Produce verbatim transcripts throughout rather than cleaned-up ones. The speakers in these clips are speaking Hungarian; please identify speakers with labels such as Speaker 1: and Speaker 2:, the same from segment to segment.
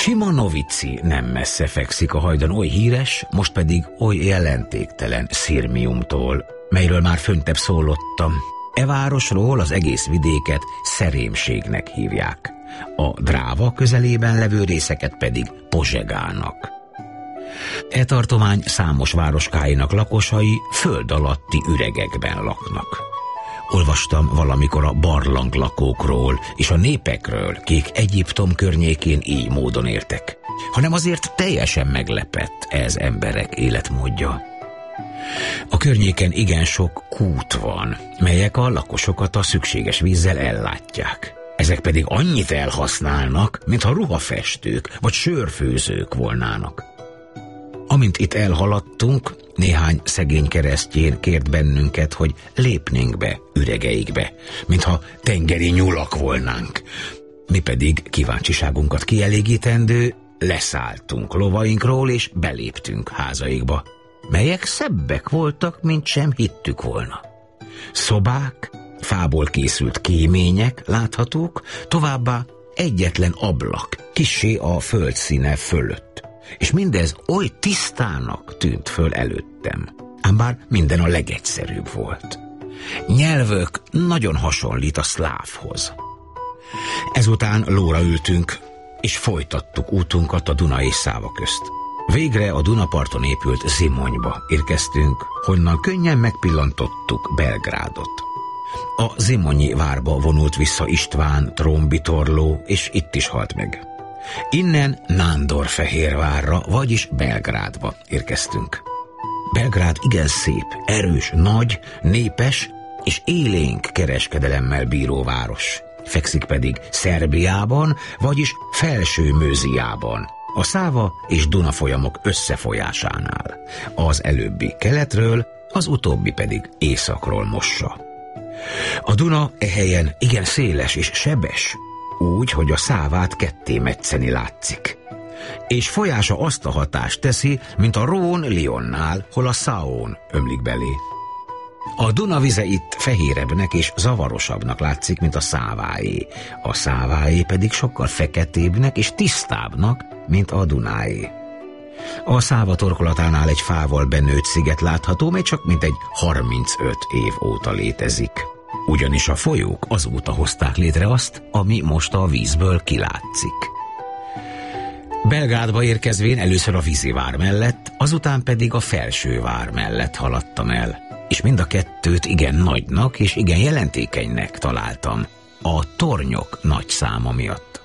Speaker 1: Simanovici nem messze fekszik a hajdan oly híres, most pedig oly jelentéktelen Szirmiumtól, melyről már föntebb szólottam. E városról az egész vidéket Szerémségnek hívják, a Dráva közelében levő részeket pedig Pozsegának. E tartomány számos városkáinak lakosai föld alatti üregekben laknak. Olvastam valamikor a barlanglakókról és a népekről, kik Egyiptom környékén így módon éltek, hanem azért teljesen meglepett ez emberek életmódja. A környéken igen sok kút van, melyek a lakosokat a szükséges vízzel ellátják. Ezek pedig annyit elhasználnak, mintha ruhafestők vagy sörfőzők volnának. Amint itt elhaladtunk, néhány szegény keresztjén kért bennünket, hogy lépnénk be üregeikbe, mintha tengeri nyulak volnánk. Mi pedig kíváncsiságunkat kielégítendő leszálltunk lovainkról és beléptünk házaikba, melyek szebbek voltak, mint sem hittük volna. Szobák, fából készült kémények láthatók, továbbá egyetlen ablak, kissé a földszíne fölött. És mindez oly tisztának tűnt föl előttem, ám bár minden a legegyszerűbb volt. Nyelvök nagyon hasonlít a szlávhoz. Ezután lóra ültünk, és folytattuk útunkat a Duna és Száva közt. Végre a Dunaparton épült Zimonyba érkeztünk, honnan könnyen megpillantottuk Belgrádot. A zimonyi várba vonult vissza István trónbitorló, és itt is halt meg. Innen Nándorfehérvárra, vagyis Belgrádba érkeztünk. Belgrád igen szép, erős, nagy, népes és élénk kereskedelemmel bíró város. Fekszik pedig Szerbiában, vagyis Felső-Mőziában, a Száva és Duna folyamok összefolyásánál. Az előbbi keletről, az utóbbi pedig északról mossa. A Duna e helyen igen széles és sebes, úgy, hogy a Szávát ketté metszeni látszik. És folyása azt a hatást teszi, mint a Rhône Lyonnál, hol a Saône ömlik belé. A Duna vize itt fehérebbnek és zavarosabbnak látszik, mint a Száváé. A Száváé pedig sokkal feketébbnek és tisztábbnak, mint a Dunáé. A Száva torkolatánál egy fával benőtt sziget látható, mely csak mintegy harmincöt év óta létezik. Ugyanis a folyók azóta hozták létre azt, ami most a vízből kilátszik. Belgrádba érkezvén először a vízivár mellett, azután pedig a felsővár mellett haladtam el, és mind a kettőt igen nagynak és igen jelentékenynek találtam, a tornyok nagy száma miatt.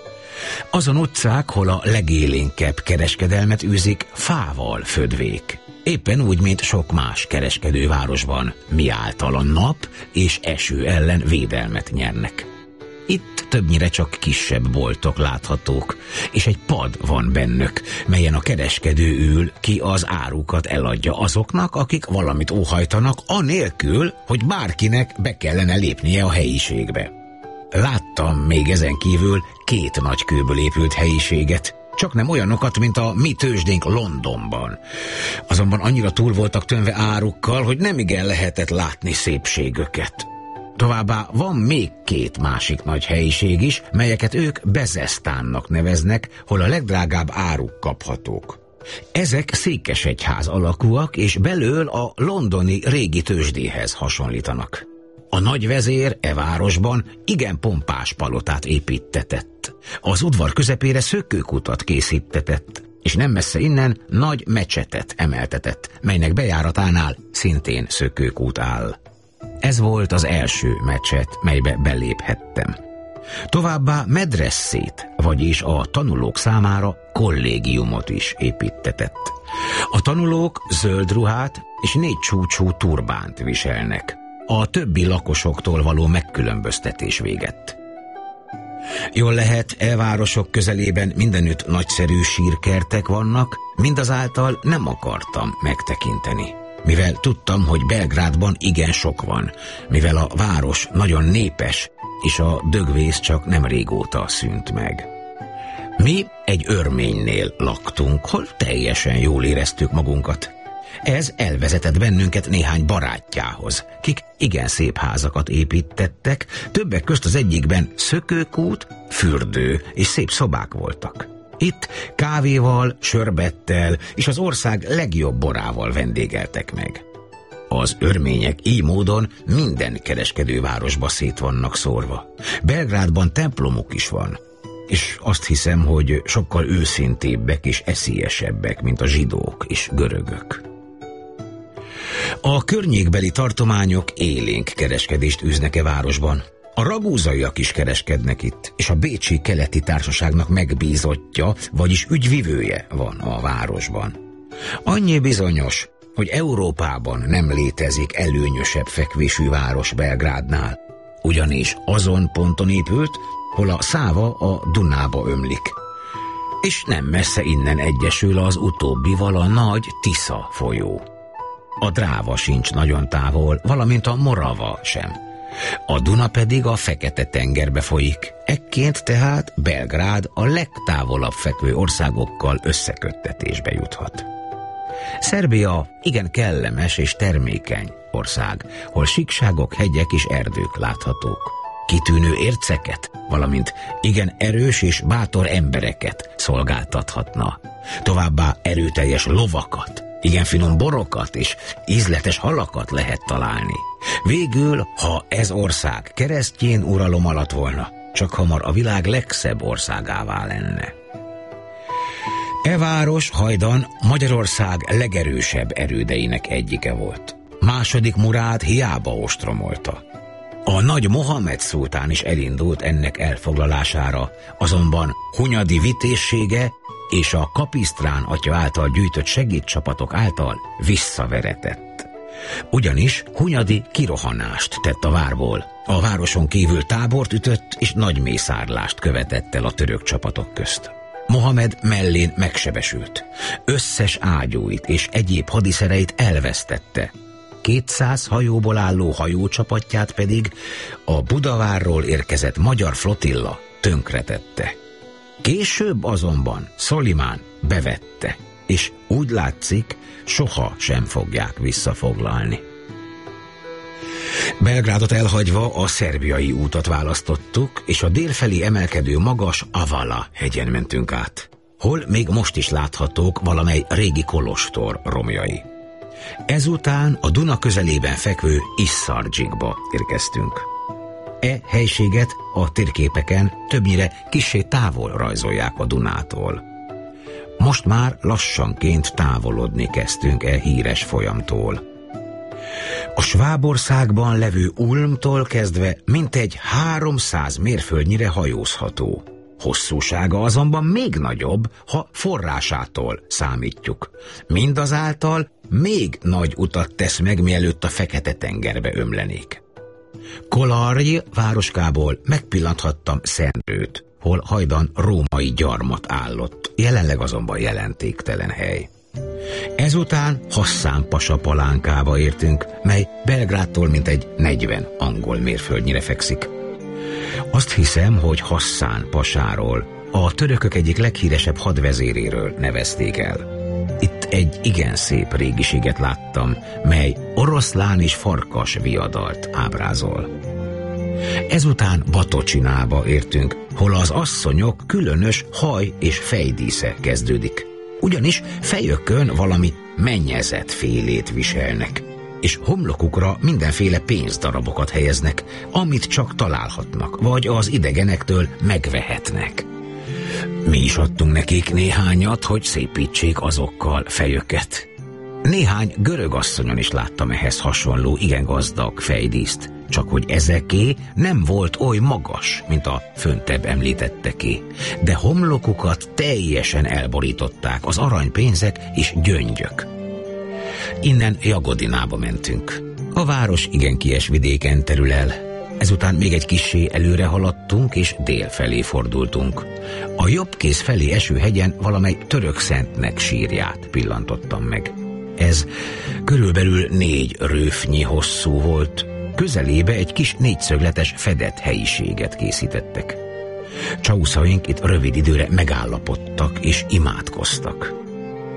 Speaker 1: Azon utcák, hol a legélénkebb kereskedelmet űzik, fával födvék. Éppen úgy, mint sok más kereskedővárosban, miáltal a nap és eső ellen védelmet nyernek. Itt többnyire csak kisebb boltok láthatók, és egy pad van bennük, melyen a kereskedő ül, ki az árukat eladja azoknak, akik valamit óhajtanak, anélkül, hogy bárkinek be kellene lépnie a helyiségbe. Láttam még ezen kívül két nagy kőből épült helyiséget, csak nem olyanokat, mint a mi tőzsdénk Londonban. Azonban annyira túl voltak tömve árukkal, hogy nemigen lehetett látni szépségöket. Továbbá van még két másik nagy helyiség is, melyeket ők Bezesztánnak neveznek, hol a legdrágább áruk kaphatók. Ezek székesegyház alakúak, és belől a londoni régi tőzsdéhez hasonlítanak. A nagy vezér e városban igen pompás palotát építtetett. Az udvar közepére szökőkutat készítetett, és nem messze innen nagy mecsetet emeltetett, melynek bejáratánál szintén szökőkút áll. Ez volt az első mecset, melybe beléphettem. Továbbá medresszét, vagyis a tanulók számára kollégiumot is építtetett. A tanulók zöld ruhát és négy csúcsú turbánt viselnek. A többi lakosoktól való megkülönböztetés végett. Jól lehet, e városok közelében mindenütt nagyszerű sírkertek vannak, mindazáltal nem akartam megtekinteni. Mivel tudtam, hogy Belgrádban igen sok van, mivel a város nagyon népes, és a dögvész csak nem régóta szűnt meg. Mi egy örménynél laktunk, hol teljesen jól éreztük magunkat. Ez elvezetett bennünket néhány barátjához, kik igen szép házakat építettek, többek közt az egyikben szökőkút, fürdő és szép szobák voltak. Itt kávéval, sörbettel és az ország legjobb borával vendégeltek meg. Az örmények így módon minden kereskedővárosba szét vannak szórva. Belgrádban templomuk is van, és azt hiszem, hogy sokkal őszintébbek és eszélyesebbek, mint a zsidók és görögök. A környékbeli tartományok élénk kereskedést űznek e városban. A ragúzaiak is kereskednek itt, és a Bécsi Keleti Társaságnak megbízottja, vagyis ügyvivője van a városban. Annyi bizonyos, hogy Európában nem létezik előnyösebb fekvésű város Belgrádnál, ugyanis azon ponton épült, hol a Száva a Dunába ömlik, és nem messze innen egyesül az utóbbival a nagy Tisza folyó. A Dráva sincs nagyon távol, valamint a Morava sem. A Duna pedig a Fekete-tengerbe folyik, ekként tehát Belgrád a legtávolabb fekvő országokkal összeköttetésbe juthat. Szerbia igen kellemes és termékeny ország, hol síkságok, hegyek és erdők láthatók. Kitűnő érceket, valamint igen erős és bátor embereket szolgáltathatna. Továbbá erőteljes lovakat, igen finom borokat és ízletes halakat lehet találni. Végül, ha ez ország keresztjén uralom alatt volna, csak hamar a világ legszebb országává lenne. E város hajdan Magyarország legerősebb erődeinek egyike volt. Második Murád hiába ostromolta. A nagy Mohamed szultán is elindult ennek elfoglalására, azonban Hunyadi vitézsége és a Kapisztrán atya által gyűjtött segédcsapatok által visszaveretett. Ugyanis Hunyadi kirohanást tett a várból, a városon kívül tábort ütött és nagy mészárlást követett el a török csapatok közt. Mohamed mellén megsebesült, összes ágyúit és egyéb hadiszereit elvesztette, kétszáz hajóból álló hajócsapatját pedig a Budavárról érkezett magyar flotilla tönkretette. Később azonban Szolimán bevette, és úgy látszik, soha sem fogják visszafoglalni. Belgrádot elhagyva a szerbiai útat választottuk, és a délfelé emelkedő magas Avala hegyen mentünk át, hol még most is láthatók valamely régi kolostor romjai. Ezután a Duna közelében fekvő Iszardzsikba érkeztünk. E helységet a térképeken többnyire kissé távol rajzolják a Dunától. Most már lassanként távolodni kezdtünk e híres folyamtól. A Svábországban levő Ulmtól kezdve mintegy háromszáz mérföldnyire hajózható. Hosszúsága azonban még nagyobb, ha forrásától számítjuk. Mindazáltal még nagy utat tesz meg, mielőtt a Fekete-tengerbe ömlenék. Kolarj városkából megpillanthattam Szendrőt, hol hajdan római gyarmat állott, jelenleg azonban jelentéktelen hely. Ezután Hasszán pasa palánkába értünk, mely Belgrádtól mintegy negyven angol mérföldnyire fekszik. Azt hiszem, hogy Hasszán pasáról, a törökök egyik leghíresebb hadvezéréről nevezték el. Itt egy igen szép régiséget láttam, mely oroszlán és farkas viadalt ábrázol. Ezután Batocsinába értünk, hol az asszonyok különös haj- és fejdísze kezdődik. Ugyanis fejökön valami mennyezet félét viselnek, és homlokukra mindenféle pénzdarabokat helyeznek, amit csak találhatnak, vagy az idegenektől megvehetnek. Mi is adtunk nekik néhányat, hogy szépítsék azokkal fejöket. Néhány görög asszonyon is láttam ehhez hasonló igen gazdag fejdíszt, csak hogy ezeké nem volt oly magas, mint a föntebb említetteké, de homlokukat teljesen elborították az aranypénzek és gyöngyök. Innen Jagodinába mentünk. A város igen kies vidéken terül el. Ezután még egy kissé előre haladtunk, és dél felé fordultunk. A jobb kéz felé eső hegyen valamely török szentnek sírját pillantottam meg. Ez körülbelül négy röfnyi hosszú volt, közelébe egy kis négyszögletes fedett helyiséget készítettek. Csauszaink itt rövid időre megállapodtak és imádkoztak.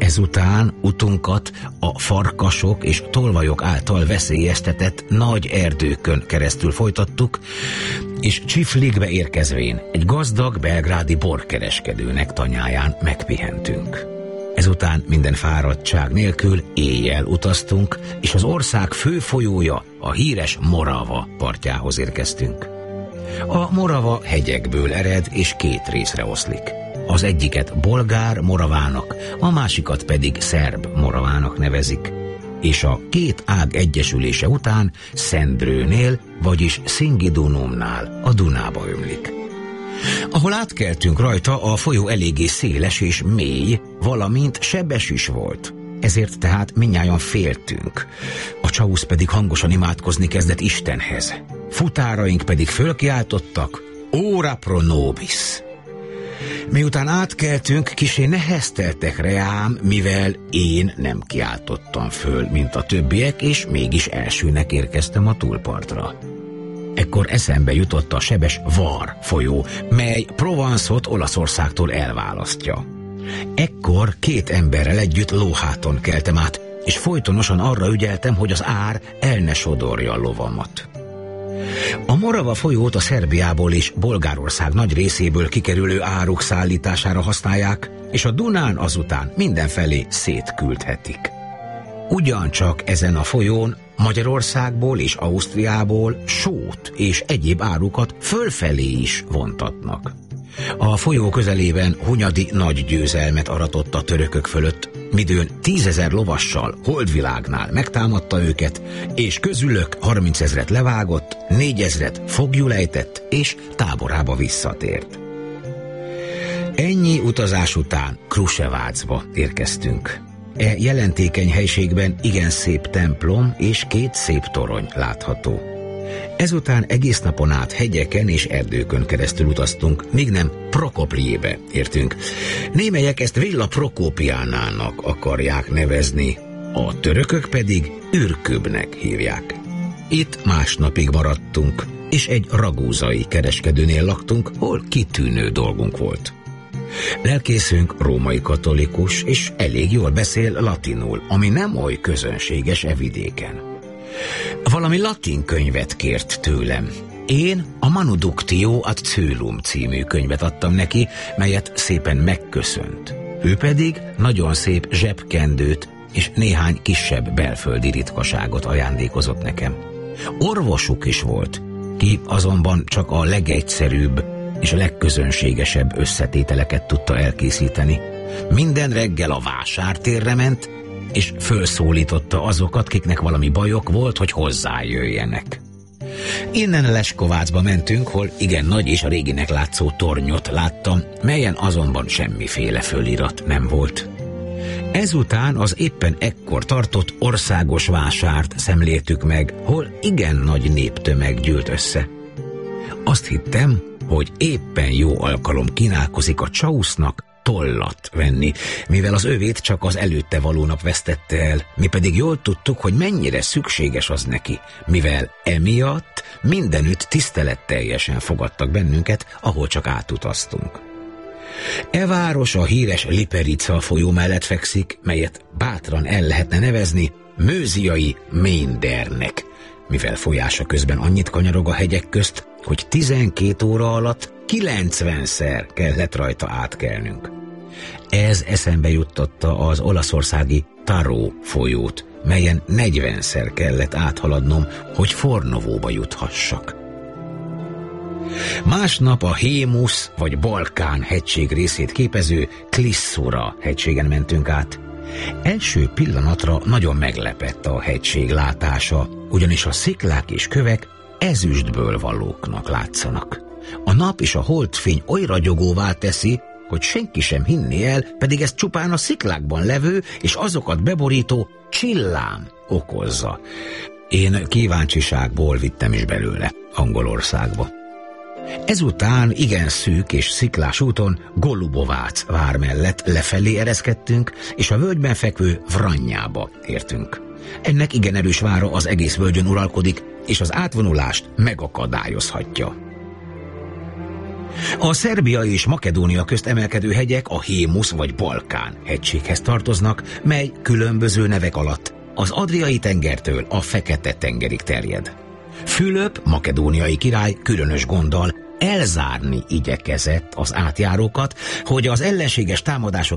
Speaker 1: Ezután utunkat a farkasok és tolvajok által veszélyeztetett nagy erdőkön keresztül folytattuk, és Csifligbe érkezvén egy gazdag belgrádi borkereskedőnek tanyáján megpihentünk. Ezután minden fáradtság nélkül éjjel utaztunk, és az ország fő folyója, a híres Morava partjához érkeztünk. A Morava hegyekből ered és két részre oszlik. Az egyiket bolgár Moravának, a másikat pedig szerb Moravának nevezik, és a két ág egyesülése után Szendrőnél, vagyis Szingidunumnál a Dunába ömlik. Ahol átkeltünk rajta, a folyó eléggé széles és mély, valamint sebes is volt. Ezért tehát mindnyájan féltünk. A csausz pedig hangosan imádkozni kezdett Istenhez. Futáraink pedig fölkiáltottak: Ora pro nobis! Miután átkeltünk, kissé nehezteltek reám, mivel én nem kiáltottam föl, mint a többiek, és mégis elsőnek érkeztem a túlpartra. Ekkor eszembe jutott a sebes Var folyó, mely Provence-ot Olaszországtól elválasztja. Ekkor két emberrel együtt lóháton keltem át, és folytonosan arra ügyeltem, hogy az ár el ne sodorja a lovamat. A Morava folyót a Szerbiából és Bolgárország nagy részéből kikerülő áruk szállítására használják, és a Dunán azután mindenfelé szétküldhetik. Ugyancsak ezen a folyón Magyarországból és Ausztriából sót és egyéb árukat fölfelé is vontatnak. A folyó közelében Hunyadi nagy győzelmet aratott a törökök fölött, midőn tízezer lovassal Holdvilágnál megtámadta őket, és közülök harmincezret levágott, négyezret foglyul ejtett, és táborába visszatért. Ennyi utazás után Krusevácba érkeztünk. E jelentékeny helységben igen szép templom és két szép torony látható. Ezután egész napon át hegyeken és erdőkön keresztül utaztunk, míg nem Prokopjébe értünk. Némelyek ezt Villa Prokópiánának akarják nevezni, a törökök pedig Ürkübnek hívják. Itt másnapig maradtunk, és egy ragúzai kereskedőnél laktunk, hol kitűnő dolgunk volt. Lelkészünk római katolikus, és elég jól beszél latinul, ami nem oly közönséges e vidéken. Valami latin könyvet kért tőlem. Én a Manuductio ad Coelum című könyvet adtam neki, melyet szépen megköszönt. Ő pedig nagyon szép zsebkendőt és néhány kisebb belföldi ritkaságot ajándékozott nekem. Orvosuk is volt, ki azonban csak a legegyszerűbb és a legközönségesebb összetételeket tudta elkészíteni. Minden reggel a vásártérre ment, és fölszólította azokat, kiknek valami bajok volt, hogy hozzájöjjenek. Innen Leskovácba mentünk, hol igen nagy és a réginek látszó tornyot láttam, melyen azonban semmiféle fölirat nem volt. Ezután az éppen ekkor tartott országos vásárt szemléltük meg, hol igen nagy néptömeg gyűlt össze. Azt hittem, hogy éppen jó alkalom kínálkozik a csausznak tollat venni, mivel az övét csak az előtte való nap vesztette el, mi pedig jól tudtuk, hogy mennyire szükséges az neki, mivel emiatt mindenütt tiszteletteljesen fogadtak bennünket, ahol csak átutaztunk. E város a híres Liperica folyó mellett fekszik, melyet bátran el lehetne nevezni Mőziai Méndernek, mivel folyása közben annyit kanyarog a hegyek közt, hogy tizenkét óra alatt kilencvenszer kellett rajta átkelnünk. Ez eszembe juttatta az olaszországi Taró folyót, melyen negyvenszer kellett áthaladnom, hogy Fornovóba juthassak. Másnap a Hémusz vagy Balkán hegység részét képező Klisszura hegységen mentünk át. Első pillanatra nagyon meglepett a hegység látása, ugyanis a sziklák és kövek ezüstből valóknak látszanak. A nap és a holdfény oly ragyogóvá teszi, hogy senki sem hinné el, pedig ez csupán a sziklákban levő és azokat beborító csillám okozza. Én kíváncsiságból vittem is belőle Angolországba. Ezután igen szűk és sziklás úton Golubovác vár mellett lefelé ereszkedtünk, és a völgyben fekvő Vranyába értünk. Ennek igen erős vára az egész völgyön uralkodik, és az átvonulást megakadályozhatja. A Szerbia és Makedónia közt emelkedő hegyek a Hémusz vagy Balkán hegységhez tartoznak, mely különböző nevek alatt az Adriai tengertől a Fekete-tengerig terjed. Fülöp, makedóniai király különös gonddal elzárni igyekezett az átjárókat, hogy az ellenséges támadások